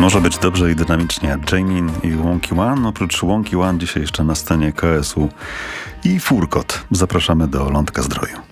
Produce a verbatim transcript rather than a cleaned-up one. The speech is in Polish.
Może być dobrze i dynamicznie jak Jamin i Wonky One. Oprócz Wonky One dzisiaj jeszcze na scenie K S U i Furkot. Zapraszamy do Lądka Zdroju.